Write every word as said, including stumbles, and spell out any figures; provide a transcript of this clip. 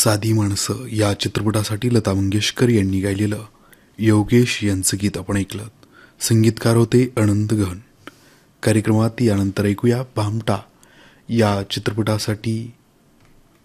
साधी माणसं या चित्रपटासाठी लता मंगेशकर यांनी गायलेलं योगेश यांचं गीत आपण ऐकलं. संगीतकार होते अनंत गहन. कार्यक्रमात यानंतर ऐकूया भामटा या चित्रपटासाठी